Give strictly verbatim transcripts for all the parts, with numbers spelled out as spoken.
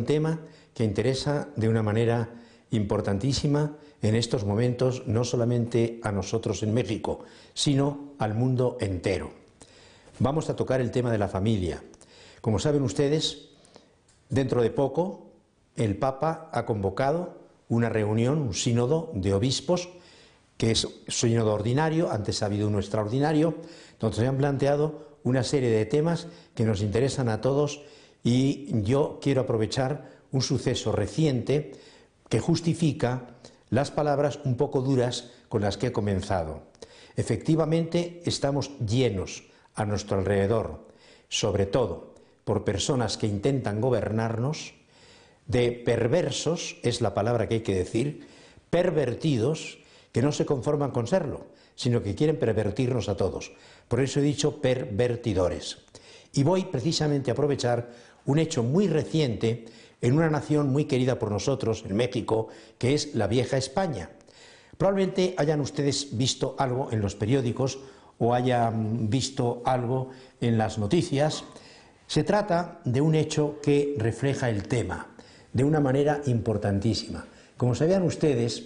un tema que interesa de una manera importantísima en estos momentos, no solamente a nosotros en México, sino al mundo entero. Vamos a tocar el tema de la familia. Como saben ustedes, dentro de poco el Papa ha convocado una reunión, un sínodo de obispos, que es sínodo ordinario, antes ha habido uno extraordinario, donde se han planteado una serie de temas que nos interesan a todos, y yo quiero aprovechar un suceso reciente que justifica las palabras un poco duras con las que he comenzado. Efectivamente, estamos llenos a nuestro alrededor, sobre todo por personas que intentan gobernarnos, de perversos, es la palabra que hay que decir, pervertidos, que no se conforman con serlo, sino que quieren pervertirnos a todos. Por eso he dicho pervertidores. Y voy precisamente a aprovechar un hecho muy reciente en una nación muy querida por nosotros, en México, que es la vieja España. Probablemente hayan ustedes visto algo en los periódicos o hayan visto algo en las noticias. Se trata de un hecho que refleja el tema de una manera importantísima. Como sabían ustedes,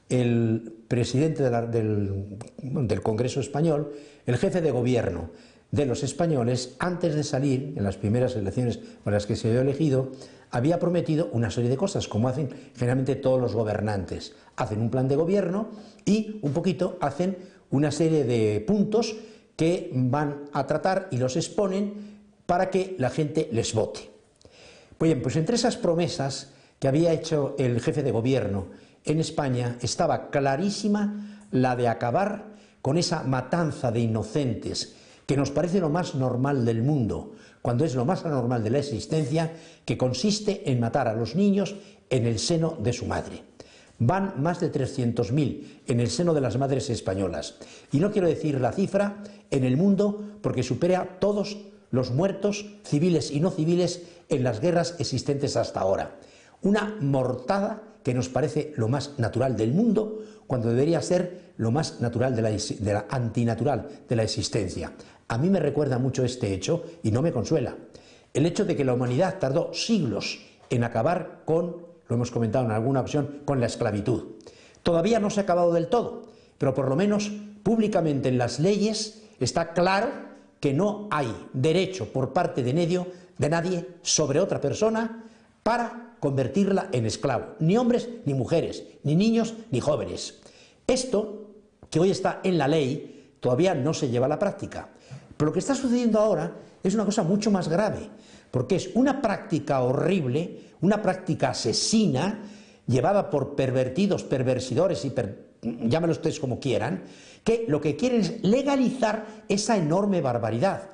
el presidente de la, del, del Congreso Español, el jefe de gobierno de los españoles, antes de salir en las primeras elecciones para las que se había elegido, había prometido una serie de cosas, como hacen generalmente todos los gobernantes. Hacen un plan de gobierno y un poquito hacen una serie de puntos que van a tratar y los exponen para que la gente les vote. Bien, pues entre esas promesas que había hecho el jefe de gobierno en España estaba clarísima la de acabar con esa matanza de inocentes que nos parece lo más normal del mundo, cuando es lo más anormal de la existencia, que consiste en matar a los niños en el seno de su madre. Van más de trescientos mil en el seno de las madres españolas. Y no quiero decir la cifra en el mundo porque supera todos los muertos civiles y no civiles en las guerras existentes hasta ahora. Una mortada que nos parece lo más natural del mundo, cuando debería ser lo más natural de la, de la antinatural de la existencia. A mí me recuerda mucho este hecho y no me consuela. El hecho de que la humanidad tardó siglos en acabar con, lo hemos comentado en alguna ocasión, con la esclavitud. Todavía no se ha acabado del todo, pero por lo menos públicamente en las leyes está claro que no hay derecho por parte de, medio, de nadie sobre otra persona para convertirla en esclavo, ni hombres ni mujeres, ni niños ni jóvenes. Esto, que hoy está en la ley, todavía no se lleva a la práctica. Pero lo que está sucediendo ahora es una cosa mucho más grave, porque es una práctica horrible, una práctica asesina, llevada por pervertidos, perversidores, y per... llámenlo ustedes como quieran, que lo que quieren es legalizar esa enorme barbaridad.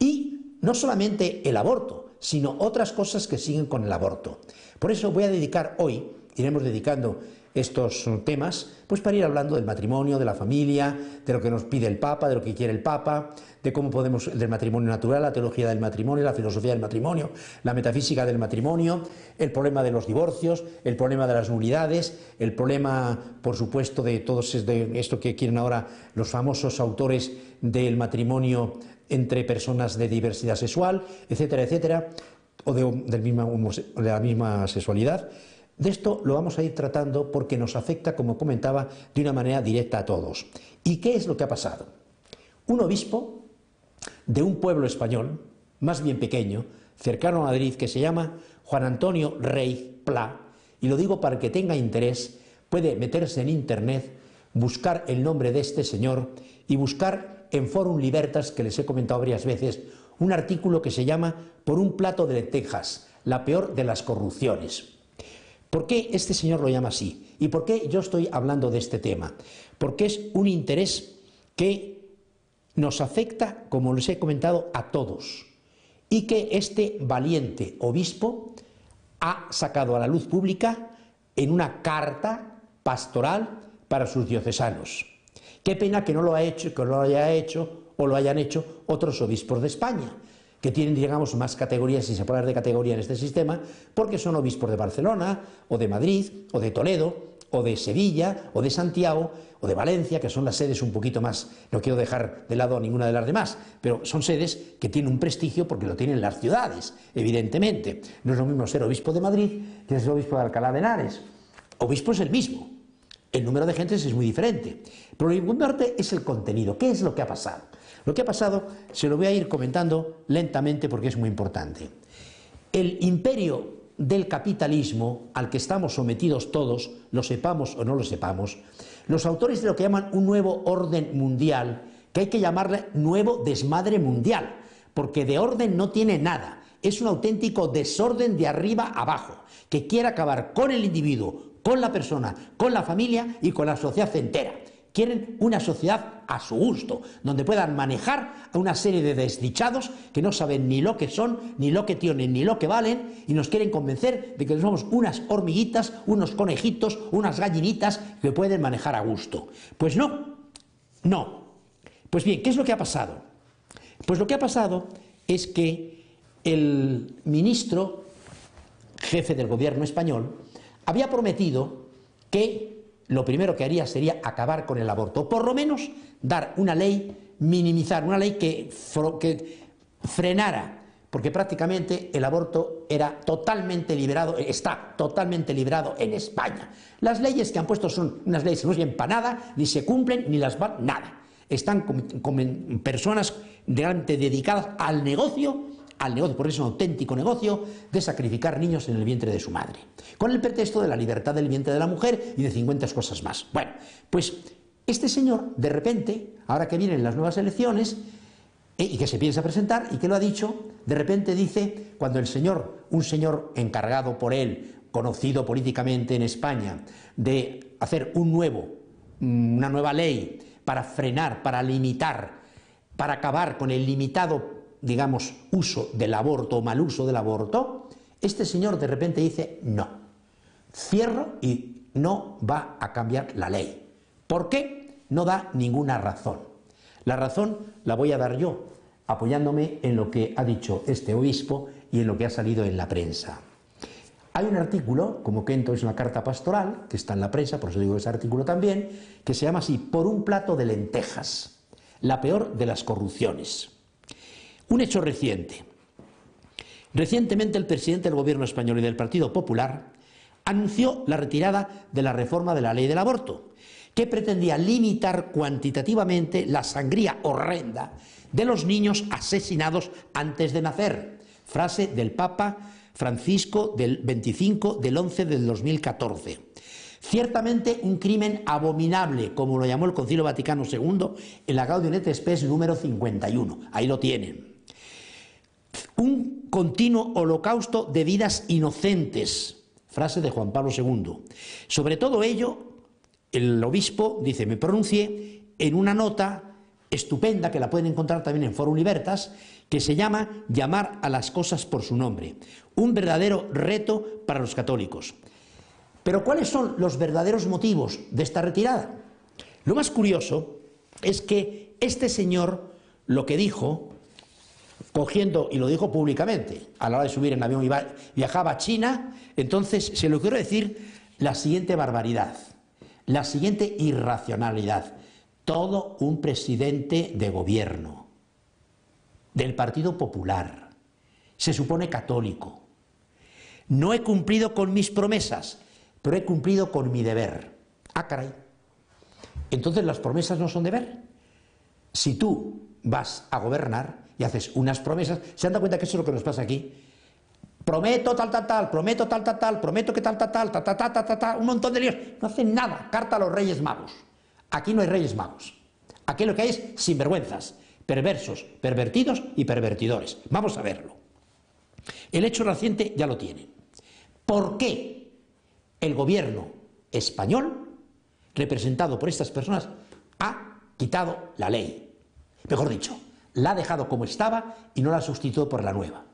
Y no solamente el aborto, sino otras cosas que siguen con el aborto. Por eso voy a dedicar hoy, iremos dedicando estos temas, pues para ir hablando del matrimonio, de la familia, de lo que nos pide el Papa, de lo que quiere el Papa, de cómo podemos, del matrimonio natural, la teología del matrimonio, la filosofía del matrimonio, la metafísica del matrimonio, el problema de los divorcios, el problema de las nulidades, el problema, por supuesto, de todo esto que quieren ahora los famosos autores del matrimonio entre personas de diversidad sexual, etcétera, etcétera, o de, del misma, de la misma sexualidad. De esto lo vamos a ir tratando porque nos afecta, como comentaba, de una manera directa a todos. ¿Y qué es lo que ha pasado? Un obispo de un pueblo español, más bien pequeño, cercano a Madrid, que se llama Juan Antonio Rey Pla, y lo digo para que tenga interés, puede meterse en internet, buscar el nombre de este señor y buscar en Forum Libertas, que les he comentado varias veces, un artículo que se llama Por un plato de lentejas, la peor de las corrupciones. ¿Por qué este señor lo llama así? ¿Y por qué yo estoy hablando de este tema? Porque es un interés que nos afecta, como les he comentado, a todos, y que este valiente obispo ha sacado a la luz pública en una carta pastoral para sus diocesanos. Qué pena que no lo ha hecho, que no lo haya hecho o lo hayan hecho otros obispos de España, que tienen, digamos, más categorías, si se puede hablar de categoría en este sistema, porque son obispos de Barcelona, o de Madrid, o de Toledo, o de Sevilla, o de Santiago, o de Valencia, que son las sedes un poquito más, no quiero dejar de lado a ninguna de las demás, pero son sedes que tienen un prestigio porque lo tienen las ciudades, evidentemente. No es lo mismo ser obispo de Madrid que ser obispo de Alcalá de Henares. Obispo es el mismo, el número de gentes es muy diferente, pero lo importante es el contenido. ¿Qué es lo que ha pasado? Lo que ha pasado se lo voy a ir comentando lentamente porque es muy importante. El imperio del capitalismo al que estamos sometidos todos, lo sepamos o no lo sepamos, los autores de lo que llaman un nuevo orden mundial, que hay que llamarle nuevo desmadre mundial, porque de orden no tiene nada, es un auténtico desorden de arriba abajo, que quiere acabar con el individuo, con la persona, con la familia y con la sociedad entera. Quieren una sociedad a su gusto, donde puedan manejar a una serie de desdichados que no saben ni lo que son, ni lo que tienen, ni lo que valen, y nos quieren convencer de que somos unas hormiguitas, unos conejitos, unas gallinitas que pueden manejar a gusto. Pues no, no. Pues bien, ¿qué es lo que ha pasado? Pues lo que ha pasado es que el ministro, jefe del gobierno español, había prometido que lo primero que haría sería acabar con el aborto, o por lo menos dar una ley, minimizar, una ley que, que frenara, porque prácticamente el aborto era totalmente liberado, está totalmente liberado en España. Las leyes que han puesto son unas leyes que no sirven para nada, ni se cumplen, ni las van, nada. Están con, con personas realmente dedicadas al negocio, al negocio, porque es un auténtico negocio, de sacrificar niños en el vientre de su madre, con el pretexto de la libertad del vientre de la mujer y de cincuenta cosas más. Bueno, pues este señor, de repente, ahora que vienen las nuevas elecciones, eh, y que se piensa presentar, y que lo ha dicho, de repente dice, cuando el señor, un señor encargado por él, conocido políticamente en España, de hacer un nuevo, una nueva ley para frenar, para limitar, para acabar con el limitado, digamos, uso del aborto o mal uso del aborto, este señor de repente dice no, cierro y no va a cambiar la ley. ¿Por qué? No da ninguna razón. La razón la voy a dar yo, apoyándome en lo que ha dicho este obispo y en lo que ha salido en la prensa. Hay un artículo, como Kento es una carta pastoral, que está en la prensa, por eso digo ese artículo también, que se llama así, Por un plato de lentejas, la peor de las corrupciones. Un hecho reciente. Recientemente el presidente del gobierno español y del Partido Popular anunció la retirada de la reforma de la ley del aborto, que pretendía limitar cuantitativamente la sangría horrenda de los niños asesinados antes de nacer. Frase del Papa Francisco del veinticinco del once del dos mil catorce. Ciertamente un crimen abominable, como lo llamó el Concilio Vaticano segundo en la Gaudium et Spes número cincuenta y uno. Ahí lo tienen. Un continuo holocausto de vidas inocentes. Frase de Juan Pablo segundo. Sobre todo ello, el obispo dice, me pronuncié en una nota estupenda que la pueden encontrar también en Forum Libertas, que se llama Llamar a las cosas por su nombre. Un verdadero reto para los católicos. Pero ¿cuáles son los verdaderos motivos de esta retirada? Lo más curioso es que este señor lo que dijo, cogiendo, y lo dijo públicamente, a la hora de subir en avión, iba, viajaba a China, entonces se le quiero decir la siguiente barbaridad, la siguiente irracionalidad. Todo un presidente de gobierno, del Partido Popular, se supone católico. No he cumplido con mis promesas, pero he cumplido con mi deber. Ah, caray. Entonces las promesas no son deber. Si tú vas a gobernar y haces unas promesas, ¿se han dado cuenta que eso es lo que nos pasa aquí? Prometo tal, tal, tal, prometo tal, tal, tal, prometo que tal, tal, tal, tal, tal, tal, tal, tal, tal, un montón de líos. No hacen nada. Carta a los Reyes Magos. Aquí no hay Reyes Magos. Aquí lo que hay es sinvergüenzas, perversos, pervertidos y pervertidores. Vamos a verlo. El hecho reciente ya lo tienen. ¿Por qué el gobierno español, representado por estas personas, ha quitado la ley? Mejor dicho, la ha dejado como estaba y no la sustituyó por la nueva.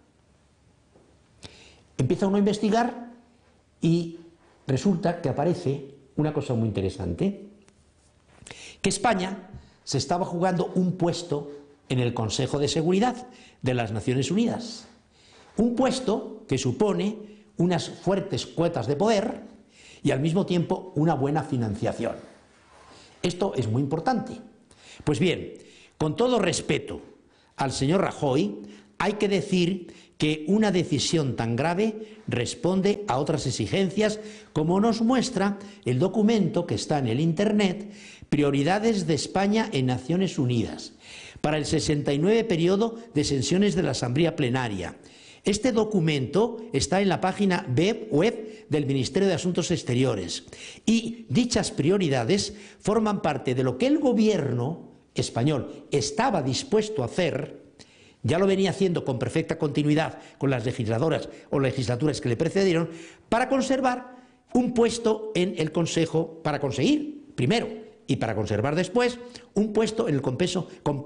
Empieza uno a investigar y resulta que aparece una cosa muy interesante, que España se estaba jugando un puesto en el Consejo de Seguridad de las Naciones Unidas. Un puesto que supone unas fuertes cuotas de poder y al mismo tiempo una buena financiación. Esto es muy importante. Pues bien, con todo respeto al señor Rajoy, hay que decir que una decisión tan grave responde a otras exigencias, como nos muestra el documento que está en el Internet, Prioridades de España en Naciones Unidas, para el sesenta y nueve periodo de sesiones de la Asamblea Plenaria. Este documento está en la página web del Ministerio de Asuntos Exteriores y dichas prioridades forman parte de lo que el gobierno español estaba dispuesto a hacer. Ya lo venía haciendo con perfecta continuidad con las legisladoras o legislaturas que le precedieron, para conservar un puesto en el Consejo, para conseguir, primero, y para conservar después, un puesto en el Consejo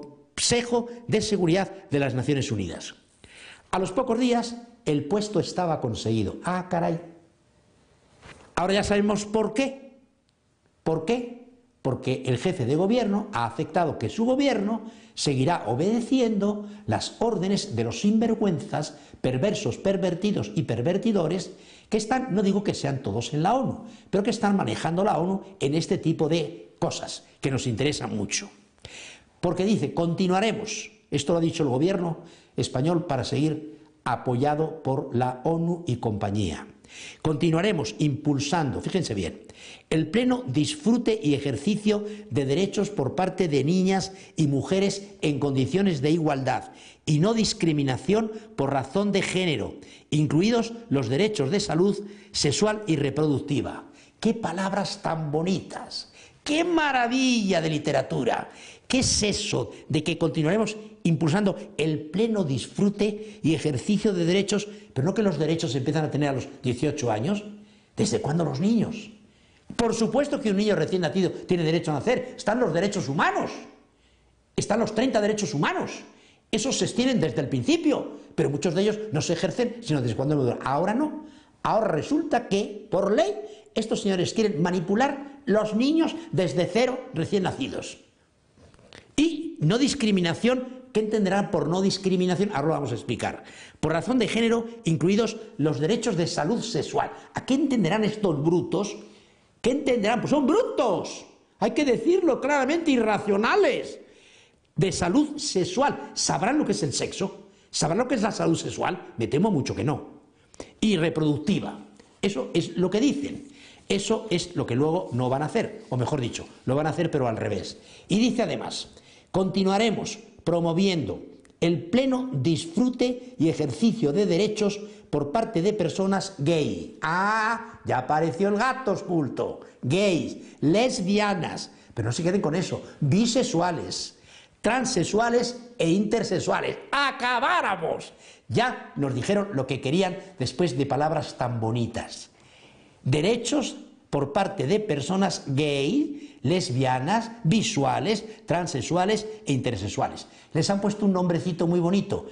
de Seguridad de las Naciones Unidas. A los pocos días, el puesto estaba conseguido. ¡Ah, caray! Ahora ya sabemos por qué. ¿Por qué? Porque el jefe de gobierno ha aceptado que su gobierno seguirá obedeciendo las órdenes de los sinvergüenzas, perversos, pervertidos y pervertidores que están, no digo que sean todos en la ONU, pero que están manejando la ONU en este tipo de cosas que nos interesan mucho. Porque dice, continuaremos, esto lo ha dicho el gobierno español para seguir apoyado por la ONU y compañía. Continuaremos impulsando, fíjense bien, el pleno disfrute y ejercicio de derechos por parte de niñas y mujeres en condiciones de igualdad y no discriminación por razón de género, incluidos los derechos de salud sexual y reproductiva. ¡Qué palabras tan bonitas! ¡Qué maravilla de literatura! ¿Qué es eso de que continuaremos impulsando el pleno disfrute y ejercicio de derechos, pero no que los derechos se empiezan a tener a los dieciocho años? ¿Desde cuándo los niños? Por supuesto que un niño recién nacido tiene derecho a nacer. Están los derechos humanos. Están los treinta derechos humanos. Esos se extienden desde el principio, pero muchos de ellos no se ejercen sino desde cuando... Ahora no. Ahora resulta que, por ley, estos señores quieren manipular los niños desde cero recién nacidos. Y no discriminación, ¿qué entenderán por no discriminación? Ahora lo vamos a explicar. Por razón de género, incluidos los derechos de salud sexual. ¿A qué entenderán estos brutos? ¿Qué entenderán? Pues son brutos. Hay que decirlo claramente, irracionales. De salud sexual. ¿Sabrán lo que es el sexo? ¿Sabrán lo que es la salud sexual? Me temo mucho que no. Y reproductiva. Eso es lo que dicen. Eso es lo que luego no van a hacer. O mejor dicho, lo van a hacer pero al revés. Y dice además... Continuaremos promoviendo el pleno disfrute y ejercicio de derechos por parte de personas gay. ¡Ah! Ya apareció el gato oculto. Gays, lesbianas, pero no se queden con eso, bisexuales, transexuales e intersexuales. ¡Acabáramos! Ya nos dijeron lo que querían después de palabras tan bonitas. Derechos por parte de personas gay, lesbianas, visuales, transexuales e intersexuales. Les han puesto un nombrecito muy bonito.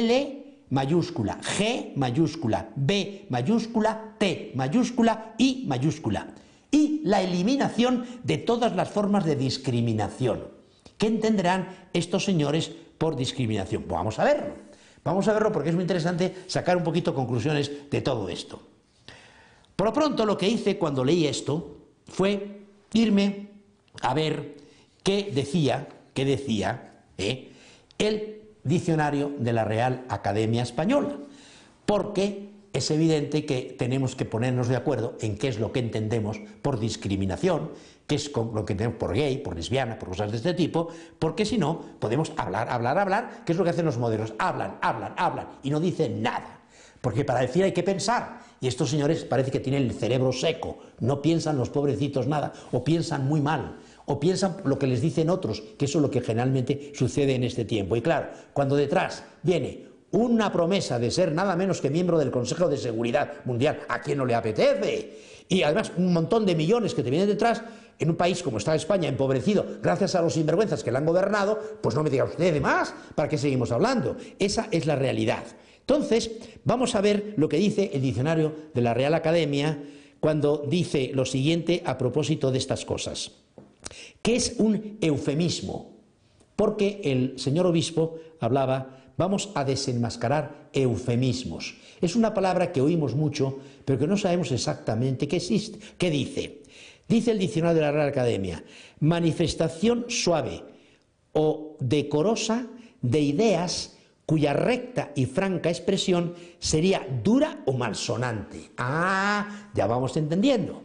L mayúscula, G mayúscula, B mayúscula, T mayúscula, I mayúscula. Y la eliminación de todas las formas de discriminación. ¿Qué entenderán estos señores por discriminación? Pues vamos a verlo. Vamos a verlo porque es muy interesante sacar un poquito conclusiones de todo esto. Por lo pronto, lo que hice cuando leí esto fue irme a ver qué decía, qué decía ¿eh? el diccionario de la Real Academia Española, porque es evidente que tenemos que ponernos de acuerdo en qué es lo que entendemos por discriminación, qué es lo que entendemos por gay, por lesbiana, por cosas de este tipo, porque si no podemos hablar, hablar, hablar, que es lo que hacen los modernos, hablan, hablan, hablan y no dicen nada. Porque para decir hay que pensar, y estos señores parece que tienen el cerebro seco, no piensan los pobrecitos nada, o piensan muy mal, o piensan lo que les dicen otros, que eso es lo que generalmente sucede en este tiempo. Y claro, cuando detrás viene una promesa de ser nada menos que miembro del Consejo de Seguridad Mundial, ¿a quién no le apetece? Y además un montón de millones que te vienen detrás, en un país como está España, empobrecido, gracias a los sinvergüenzas que la han gobernado, pues no me diga usted de más, ¿para qué seguimos hablando? Esa es la realidad. Entonces, vamos a ver lo que dice el diccionario de la Real Academia cuando dice lo siguiente a propósito de estas cosas. ¿Qué es un eufemismo? Porque el señor obispo hablaba vamos a desenmascarar eufemismos. Es una palabra que oímos mucho, pero que no sabemos exactamente qué existe. ¿Qué dice? Dice el diccionario de la Real Academia: manifestación suave o decorosa de ideas cuya recta y franca expresión sería dura o malsonante. Ah, ya vamos entendiendo.